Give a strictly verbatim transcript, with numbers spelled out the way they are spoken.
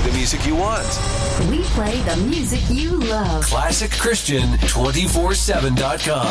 the music you want. We play the music you love. classic christian two four seven dot com.